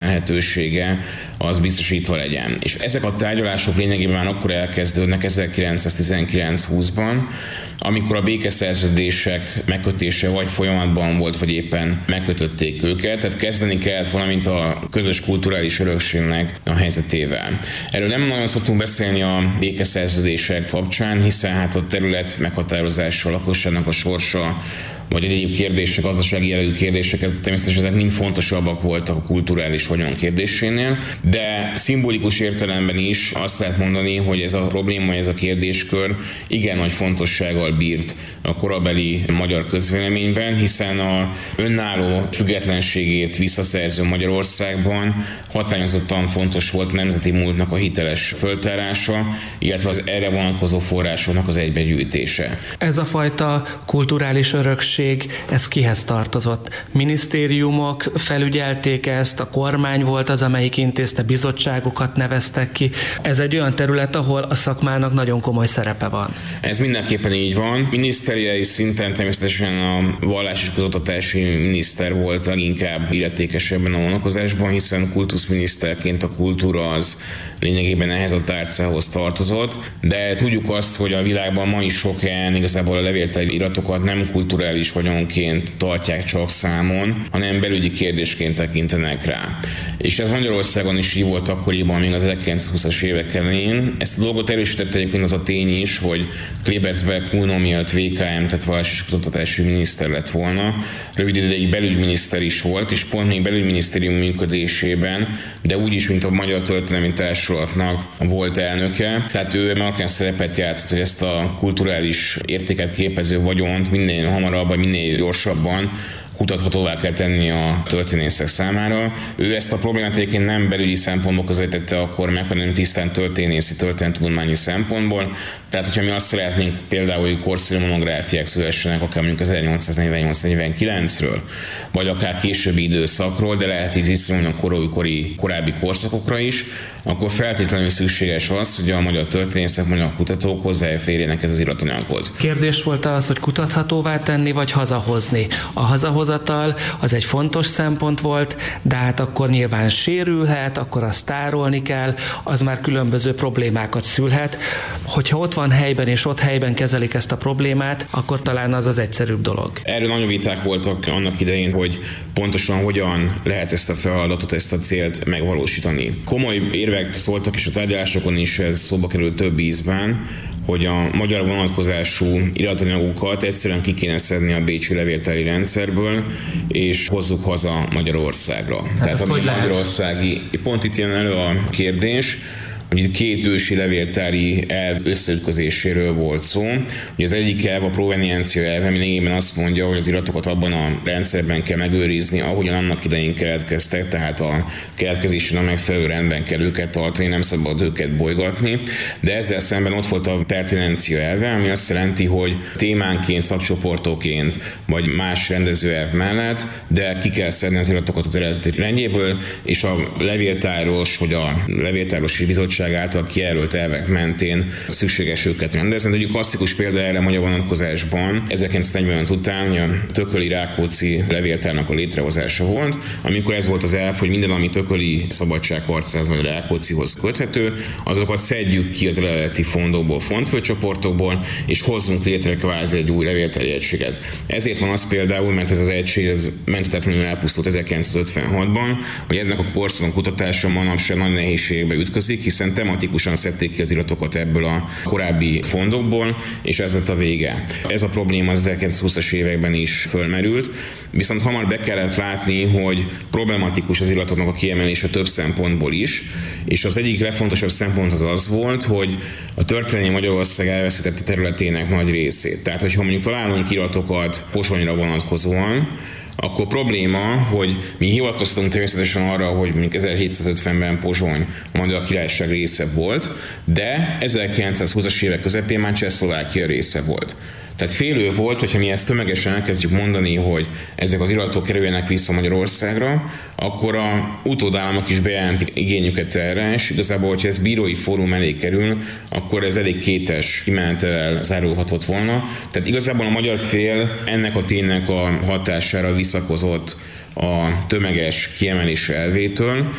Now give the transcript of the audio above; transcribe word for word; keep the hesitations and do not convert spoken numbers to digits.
lehetősége az biztosítva legyen. És ezek a tárgyalások lényegében már akkor elkezdődnek ezerkilencszáztizenkilenc-húszban, amikor a békeszerződések megkötése vagy folyamatban volt, vagy éppen megkötötték őket, tehát kezdeni kellett valamint a közös kulturális örökségnek a helyzetével. Erről nem nagyon szoktunk beszélni a békeszerződések kapcsán, hiszen hát a terület meghatározása, a lakosságnak a sorsa, vagy egyéb kérdések, gazdasági jellegű kérdések, ez természetesen ezek mind fontosabbak voltak a kulturális vagyon kérdésénél, de szimbolikus értelemben is azt lehet mondani, hogy ez a probléma, ez a kérdéskör igen nagy fontossággal bírt a korabeli magyar közvéleményben, hiszen a önálló függetlenségét visszaszerző Magyarországban hatványozottan fontos volt a nemzeti múltnak a hiteles föltárása, illetve az erre vonatkozó forrásoknak az egybegyűjtése. Ez a fajta kulturális örökség, ez kihez tartozott? Minisztériumok felügyelték ezt, a kormány volt az, amelyik intézte, bizottságokat neveztek ki. Ez egy olyan terület, ahol a szakmának nagyon komoly szerepe van. Ez mindenképpen így van. Minisztériai szinten természetesen a vallás és közoktatási miniszter volt leginkább illetékes ebben a vonatkozásban, hiszen kultuszminiszterként a kultúra az lényegében ehhez a tárcához tartozott, de tudjuk azt, hogy a világban ma is sok helyen igazából a levélteli iratokat nem kulturális vagyonként tartják csak számon, hanem belügyi kérdésként tekintenek rá. És ez Magyarországon is így volt akkoriban, még az ezerkilencszázhúszas évek elején. Ezt a dolgot erősítette egyébként az a tény is, hogy Klebersberg Kuno miatt vé ká em, tehát vallási és oktatási miniszter lett volna. Rövid ideig belügyminiszter is volt, és pont még belügyminisztérium működésében, de úgy is, mint a Magyar Történelmi Társulatnak volt elnöke. Tehát ő markáns szerepet játszott, hogy ezt a kulturális értéket képező vagyont minél hamarabb, vagy minél gyorsabban kutathatóvá kell tenni a történészek számára. Ő ezt a problémát egyébként nem belügyi szempontból közelítette akkor meg, hanem tisztán történészi, történettudományi szempontból. Tehát, hogyha mi azt szeretnénk például, hogy korszerű monográfiák szülessenek, akár mondjuk ezernyolcszáznegyvennyolc-negyvenkilencről, vagy akár későbbi időszakról, de lehet így viszonyulni a korai, korábbi korszakokra is, akkor feltétlenül szükséges az, hogy a magyar történészek, magyar kutatók hozzáférjenek ez az iratanyaghoz. Kérdés volt az, hogy kutathatóvá tenni, vagy hazahozni. A hazahozatal az egy fontos szempont volt, de hát akkor nyilván sérülhet, akkor azt tárolni kell, az már különböző problémákat szülhet. Hogyha ott van helyben és ott helyben kezelik ezt a problémát, akkor talán az az egyszerűbb dolog. Erről nagyon viták voltak annak idején, hogy pontosan hogyan lehet ezt a feladatot, ezt a célt megvalósítani. Komoly érvek szóltak, és a tárgyalásokon is ez szóba került több ízben, hogy a magyar vonatkozású iratanyagokat egyszerűen ki kéne szedni a bécsi levéltári rendszerből, és hozzuk haza Magyarországra. Hát Tehát a magyarországi, pont itt jön elő a kérdés, hogy itt két ősi levéltári elv összeütközéséről volt szó. Ugye az egyik elv, a proveniencia elve, ami lényegében azt mondja, hogy az iratokat abban a rendszerben kell megőrizni, ahogyan annak idején keletkeztek, tehát a keletkezésen a megfelelő rendben kell őket tartani, nem szabad őket bolygatni. De ezzel szemben ott volt a pertinencia elve, ami azt jelenti, hogy témánként, szakcsoportoként, vagy más rendezőelv mellett, de ki kell szedni az iratokat az eredeti rendjéből, és a levéltáros, vagy a levéltárosi bizottság által kijelölt elvek mentén szükséges őket rendezni. De egy klasszikus példa erre a magyar vonatkozásban ezerkilencszáznegyvenöt után a Tököli Rákóczi levéltárnak a létrehozása volt, amikor ez volt az elv, hogy minden, ami tököli szabadságharcához vagy Rákóczihoz köthető, azokat szedjük ki az eredeti fondokból, fontfőcsoportokból, és hozzunk létre kvázi egy új levéltári egységet. Ezért van az például, mert ez az egység ez menthetetlenül elpusztult ezerkilencszázötvenhatban, hogy ennek a korszakon kutatása manapság nagy nehézségbe ütközik, hiszen tematikusan szedték ki az iratokat ebből a korábbi fondokból, és ez lett a vége. Ez a probléma az ezerkilencszázhúszas években is fölmerült, viszont hamar be kellett látni, hogy problematikus az iratoknak a kiemelése több szempontból is, és az egyik legfontosabb szempont az az volt, hogy a történelmi Magyarország elveszítette területének nagy részét. Tehát, hogyha mondjuk találunk iratokat Pozsonyra vonatkozóan, akkor probléma, hogy mi hivatkoztunk természetesen arra, hogy mondjuk ezerhétszázötvenben Pozsony a Magyar Királyság része volt, de ezerkilencszázhúszas évek közepén már Csehszlovákia része volt. Tehát félő volt, hogyha mi ezt tömegesen elkezdjük mondani, hogy ezek az iratok kerüljenek vissza Magyarországra, akkor a utódállamok is bejelentik igényüket erre, és igazából, hogyha ez bírói fórum elé kerül, akkor ez elég kétes kimenettel zárulhatott volna. Tehát igazából a magyar fél ennek a ténynek a hatására visszakozott a tömeges kiemelés elvétől,